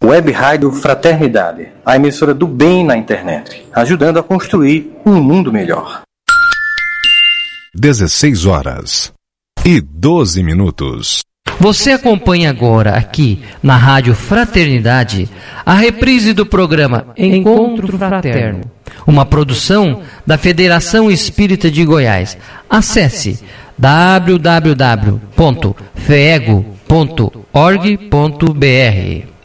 Web Rádio Fraternidade, a emissora do bem na internet, ajudando a construir um mundo melhor. 16h12. Você acompanha agora aqui na Rádio Fraternidade a reprise do programa Encontro Fraterno, uma produção da Federação Espírita de Goiás. Acesse www.feego.org.br.